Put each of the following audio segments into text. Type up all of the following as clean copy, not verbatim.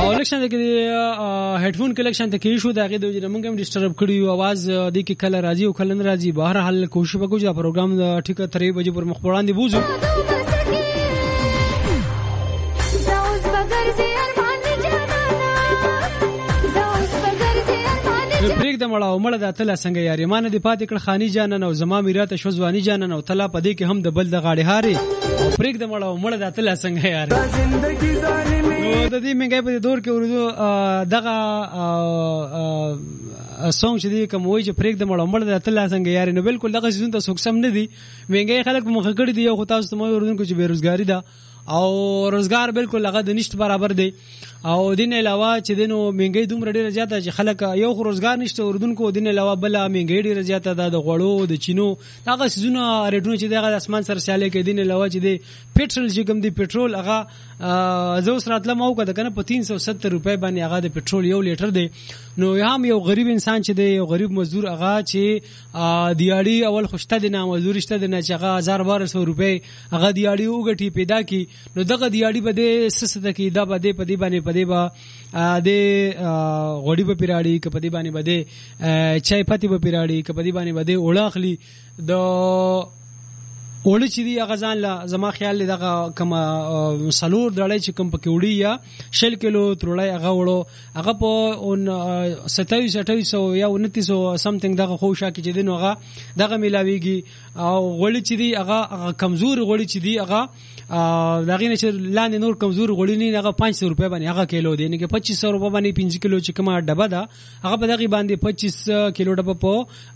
او الیکشن کې هډفون کلیکشن ته کې شو دا غي د موږ هم ډیسټرب کړی او आवाज د کې کله راځي او کله نه راځي. بهر حال کوشش وکړو چې پروګرام ټیک 3 بجې پر مخ وړاندې بوزو. پریک د مړه د اتل څنګه یاري مان دي پاتې کړ خاني جانن او زما میراته شو ځواني جانن او تلا پدې کې هم د بل د غاړي هاري او پریک د مړه د اتل څنګه یاري نو د دې منګي په دور کې ورته دغه سونګ چې دی کوم وای چې پریک د مړه د اتل څنګه یاري نو بالکل دغه سيزون ته سوکسم نه دي. منګي خلک مخ کړی دی او تاسو ته مې ورته چې بیروزګاری ده او روزګار بالکل هغه د نشټ برابر دی او دین علاوه چې دینو منګي دومره ډیره زیاته چې خلک یو روزګار نشته اردن کو دین علاوه بل منګي ډیره زیاته ده د غوړو د چینو هغه سيزونه ریټونو چې دغه اسمان سره سیاله کې دین علاوه چې دی پېټرول چې کوم دی پېټرول هغه زو سره تل مو کده کنه په 370 روپے باندې هغه د پېټرول یو لیټر دی. نو هم یو غریب انسان چې دی یو غریب مزدور هغه چې دیاړي اول خوشته دي نه مزدور شته دي نه چې هغه 1200 روپے هغه دیاړي وګټي پیدا کی نو دغه دیاړي بده سسته کی دا بده پدی باندې پدی با د غوړي په پیراړي ک پدی باندې بده چای پتی په پیراړي ک پدی باندې بده اوړاخلی د اوړي چې دی هغه ځان لا زما خیال دغه کوم سلور دړای چې کوم پکې وړي یا 6 کیلو ترړای هغه وړو هغه په 27 یا 29 سمثینګ دغه خوشا کې چې دی نو هغه دغه ملاويږي او غوړي چې دی هغه کمزور غوړي چې دی هغه دغه نه چې لاندې نور کمزور غوړي نه هغه 500 روپے باندې هغه کیلو دی نه کې 2500 روپے باندې 5 کیلو چې کومه ډبه ده هغه په دغه باندې 25 کیلو ډبه په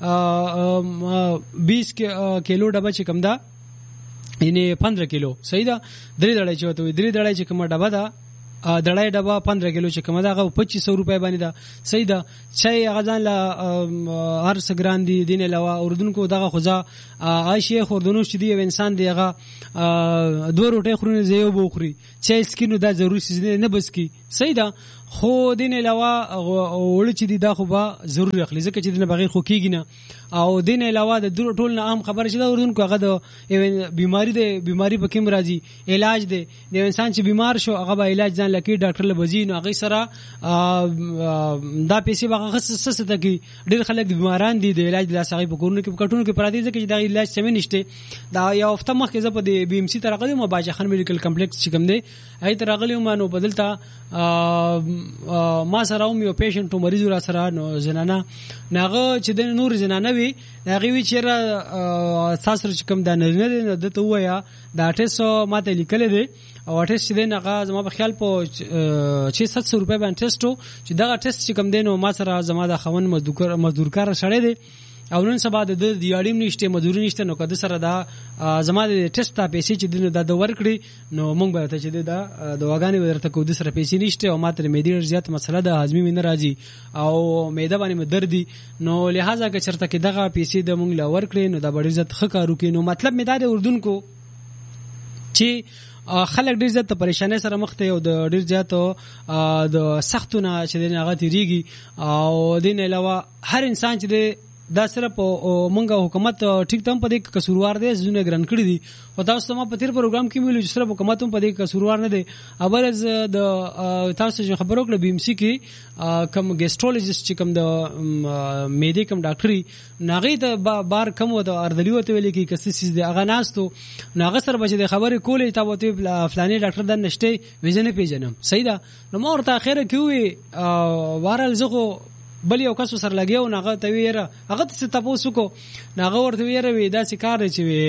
20 کیلو ډبه چې کوم ده یعنی 15 کیلو صحیح ده. درې دړای چې وته درې دړای چې کومه ډبه ده دړای ډبه 15 کیلو چې کومه ده هغه 2500 روپے باندې ده صحیح ده. چای هغه ځان لا هر سګران دي دین علاوه اردن کو دغه خدا عائشه خوردونو چې دی انسان دی هغه 2 روټي خوري زیو بوخري چای سکینو دا ضروري سيزنه نه بس کی صحیح ده. خو دین علاوه وړ چې دی دا خو به ضروري اخلي ځکه چې دنه بغیر خو کیږي نه او دین علاوه د ټول نه عام خبره چې دا اردن کو هغه د بیماری په کوم راځي علاج دی د انسان چې بیمار شو هغه به علاج ځان لکه ډاکټر لبزي نو هغه سره دا پیسې به خصصته کی ډېر خلک بیماران دي د علاج د لاسغي په کورونو کې کټونو کې پراتی ځکه چې دا علاج سمې نشته. دا یو هفته مخکې زه په بي ام سي ترغلم او باجه خان میډیکل کمپلیکس چې کوم دی هغه ترغلم نو بدلتا ما سره یو پیشنټ مریض را سره نو زنانه ناغه چې د نور زنانه وی هغه وی چې تاسو چې کوم د نه د ته وایا دا ټیسټ ماته لیکل دي او ټیسټ چې دغه زما په خیال په 600 روپے باندې ټیسټ چې دغه ټیسټ چې کوم دینو ما سره زما د خوند مزدورکار شړې دي او نن سبا د دیاړیم نشته مزدوري نشته نو کده سره دا زما د ټیسټ ته پیسې چې د ورکړي نو مونږ به ته چې د دواګانې ورته کو د سره پیسې نشته او ماته مېدی زیات مسله د هاضمي مين راځي او معده باندې دردي نو لہذا که چرته کې دغه پیسې د مونږ لا ورکړي نو دا ډېر عزت خکارو کې نو مطلب مې دا د اردن کو چې خلک ډېر زیات پریشانه سره مخ ته او د ډېر زیات د سختونه چې د هغه تیریږي او دین علاوه هر انسان چې دا سره په مونږه حکومت ټیک تم په دې قصوروار دي زونه ګران کړی دي او تاسو ته په تیر پروګرام کې ویلو چې سره حکومت هم په دې قصوروار نه دي. ابرز د تاسو چې خبرو کړل بي ام سي کې کم ګیسټرولوژیست چې کم د میډي کم ډاکټري ناغي ته بار کم وته اردلی وته ویل کې کس سیس دي اغه ناستو ناغه سره بچ د خبرې کولې ته وته فلاني ډاکټر د نشته ویژن پیژنم صحیح ده. نو مور ته اخره کې وی وارل زغه بل یو کس سره لګیو ناغه ته ویره هغه ته تاسو کو ناغه ورته ویره وی دا سکار چې وی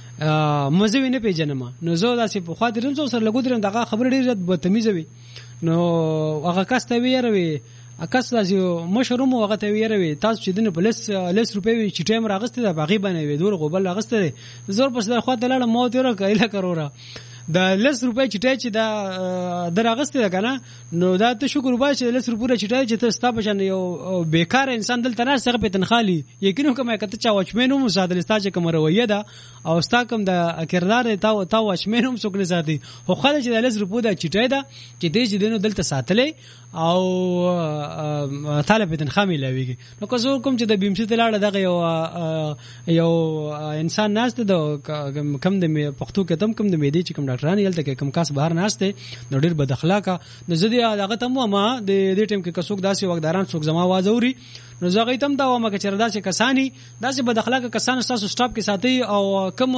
مزه نه پیژنم نو زه دا چې په خاطرم زو سره لګو درم دغه خبر ډیر بدتمیزه وی نو هغه کس ته ویره وی اکاس راځي مشروم هغه ته ویره وی تاسو چې دنه پولیس روپے وی چې ټیم راغسته د باغی باندې وی دور غوبل راغسته زور پس د خاطر لاله موت ور کایله کرورا د 10 روپے چټای چې دا دراغسته کنه نو دا ته شکر وبای چې 10 روپے چټای چې ته ستا بچنه یو بیکار انسان دلته نه څنګه په تنخالي یقینو کومه کته چا واچمنو مساعده ستا چې کوم رویه ده او ستا کوم د کردار تا واچمنو څوک نه ساتي خو خلک چې د 10 روپے دا چټای ده چې دې چې دینو دلته ساتلې او طالب تنخامي لويږي نو که زه کوم چې د بیم سي تلاړه دغه یو انسان ناشته د کم د پښتو کې تم کم د میدي چې کم ډاکټران یلته کې کم کاس بهر ناشته نو ډیر بد اخلاقه نو زدي هغه تم ما د دې ټیم کې کڅوک داسې وګداران څوک زما आवाज اوري نو زه غیتم دا ومه چې چردا چې کسانی داسې بد اخلاقه کسان تاسو سټاپ کې ساتي او کوم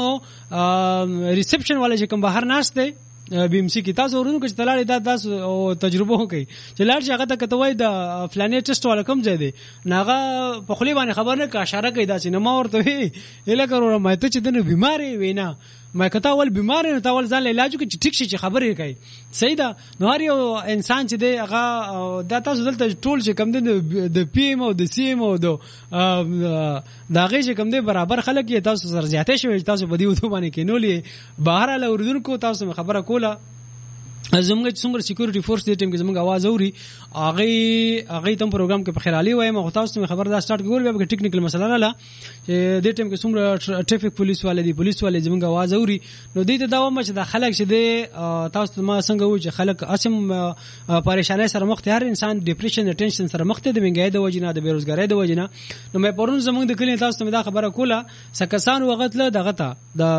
ریسپشن والے چې کوم بهر ناشته بی ام سی کی تاسو ورونو کې تلاړی دا تاسو تجربه وکي چې لاړ چې هغه ته کتوي د فلانې ټیسټ ولا کوم ځای دی ناغه په خلی باندې خبر نه کا اشاره کوي دا چې نه ما ورته وی اله کړو ما ته چې دنه بیماری وینا ما کته ول بیمار نه تاول ځان علاج کوي چې ټیک شي چې خبرې کوي صحیح ده نو هر یو انسان چې دی هغه د تاسو دلته ټول چې کم دي د پی ایم او د سی ایم او د داغه چې کم دي برابر خلک یې تاسو سره زیاته شوی تاسو بدی وته باندې کینولې بهر له اردوونکو تاسو خبره کوله زموږ څنګه سکیورټي فورس دې ټیم کې زموږ आवाज اوري هغه تم پروګرام کې په خیرالي وایم او تاسو ته خبر دا سٹارټ کول به ټیکنیکل مسله لاله دې ټیم کې څومره ټریفیک پولیس والے دي پولیس والے زموږ आवाज اوري نو دې ته دا ومه چې د خلک چې دې تاسو ما څنګه و چې خلک اسم پریشانه سره مخ ته هر انسان ډیپریشن ټینشن سره مخ ته د منګای د وجنه د بیروزګاری د وجنه نو مې پرون زموږ د کلی تاسو ته دا خبره کوله سکسان وغتله دغه ته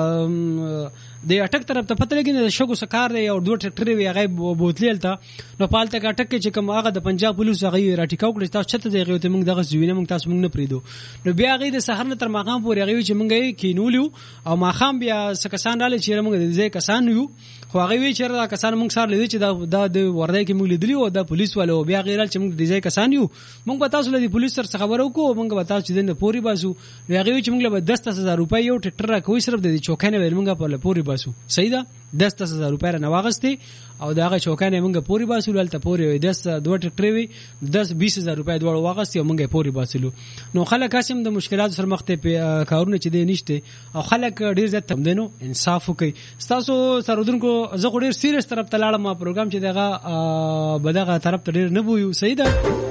د اٹک طرف ته پته لګینه شګو سکار دی او دوه ټریکټر وی هغه بوتلیل ته نو پالته کا ټک چې کوم هغه د پنجاب پولیس هغه راټیکاو کړی تاسو چته دی غوته موږ دغه زوینه موږ تاسو موږ نه پریدو نو بیا هغه د سحر نه تر ماقام پورې هغه چې موږ یې کینولیو او ماقام بیا سکسان رااله چې موږ د ځای کسان یو خو هغه وی چې دا کسان موږ سره لیدل چې دا د وردای کې موږ لیدلی او د پولیس والو بیا غیرال چې موږ د ځای کسان یو موږ به تاسو له پولیس سره خبرو کو موږ به تاسو دنه پوری باسو هغه وی چې موږ له 10000 روپۍ یو ټریکټر راکوي صرف د چوکانه ویل موږ په پوری باسو صحیح ده 10000 روپۍ نه واغستي او داغه چوکانه موږ پوری باسو لته پوری 10 دوه ټریکټر وی 10-20000 روپۍ دوړ واغستي او موږ پوری باسلو نو خلک قسم د مشکلات سره مخ ته کارونه چې دی نشته او خلک ډیر زیات تم دینو انصاف وکي تاسو سرودونکو زه ډیر سیریس طرف ته لاړم پروګرام چې دغه بدغه طرف ته ډیر نه بویو صحیح ده